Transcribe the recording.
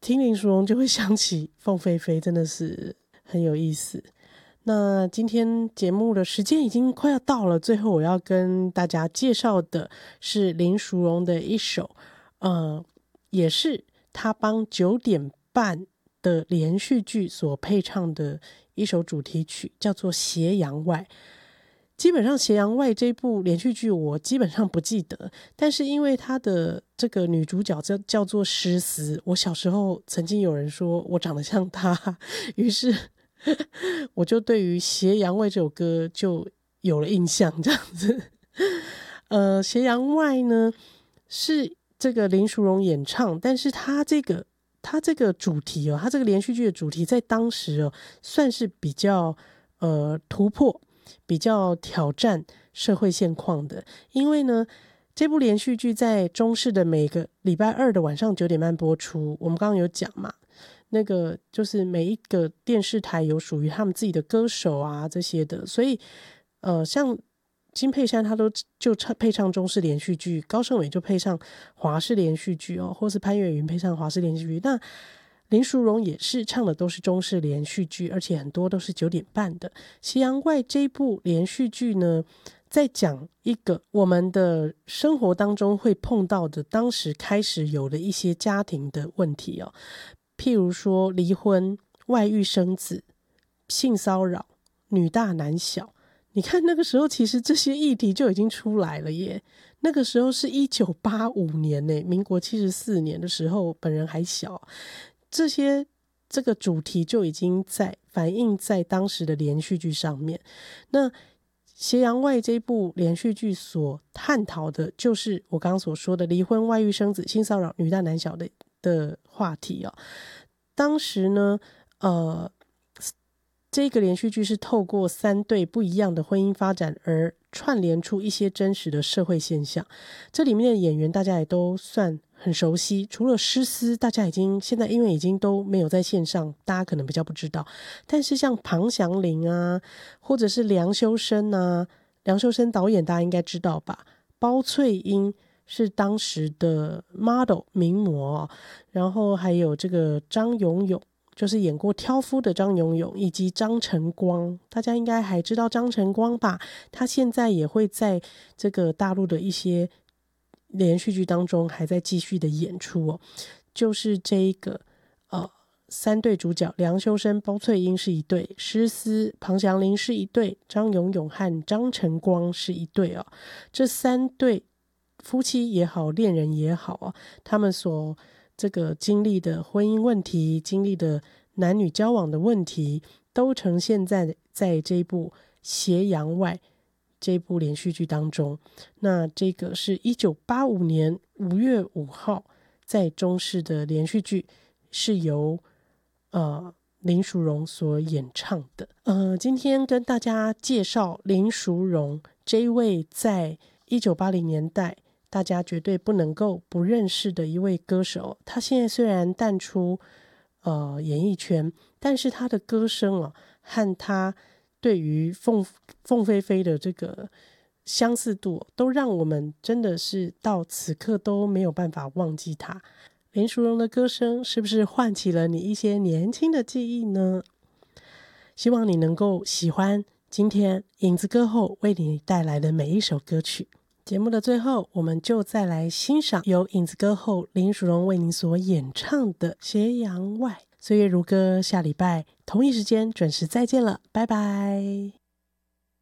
听林淑荣就会想起凤飞飞，真的是很有意思。那今天节目的时间已经快要到了，最后我要跟大家介绍的是林淑荣的一首也是他帮9:30的连续剧所配唱的一首主题曲，叫做《斜阳外》。基本上《斜阳外》这部连续剧我基本上不记得，但是因为她的这个女主角叫做诗思，我小时候曾经有人说我长得像她，于是我就对于《斜阳外》这首歌就有了印象，这样子。《斜阳外》呢是这个林淑荣演唱，但是她这个主题她这个连续剧的主题在当时算是比较突破，比较挑战社会现况的。因为呢这部连续剧在中视的每个礼拜二的晚上9:30播出，我们刚刚有讲嘛，那个就是每一个电视台有属于他们自己的歌手啊这些的，所以像金佩珊他都就配唱中视连续剧，高胜伟就配唱华视连续剧或是潘越云配唱华视连续剧，那林淑荣也是唱的都是中视连续剧，而且很多都是9:30的。《斜阳外》这一部连续剧呢，在讲一个我们的生活当中会碰到的当时开始有的一些家庭的问题譬如说离婚、外遇生子、性骚扰、女大男小。你看那个时候其实这些议题就已经出来了耶，那个时候是1985年民国74年的时候，本人还小，这个主题就已经反映在当时的连续剧上面。那《斜阳外》这部连续剧所探讨的就是我刚刚所说的离婚、外遇生子、性骚扰、女大男小的话题当时呢这个连续剧是透过3对不一样的婚姻发展而串联出一些真实的社会现象。这里面的演员大家也都算很熟悉，除了诗思大家现在因为已经都没有在线上，大家可能比较不知道，但是像庞祥林啊，或者是梁修身啊，梁修身导演大家应该知道吧，包翠英是当时的 model 名模然后还有这个张永永，就是演过挑夫的张永永，以及张晨光，大家应该还知道张晨光吧，他现在也会在这个大陆的一些连续剧当中还在继续的演出就是这一个3对主角梁修身、包翠英是一对，诗思、庞祥林是一对，张永永和张晨光是一对这3对夫妻也好，恋人也好他们所这个经历的婚姻问题，经历的男女交往的问题，都呈现在这一部《斜阳外》这部连续剧当中。那这个是1985年5月5号在中视的连续剧，是由林淑荣所演唱的。今天跟大家介绍林淑荣这一位在1980年代大家绝对不能够不认识的一位歌手。他现在虽然淡出演艺圈，但是他的歌声和他对于凤飞飞的这个相似度都让我们真的是到此刻都没有办法忘记他。林淑荣的歌声是不是唤起了你一些年轻的记忆呢？希望你能够喜欢今天影子歌后为你带来的每一首歌曲。节目的最后，我们就再来欣赏由影子歌后林淑荣为您所演唱的《斜阳外》。岁月如歌，下礼拜同一时间准时再见了，拜拜。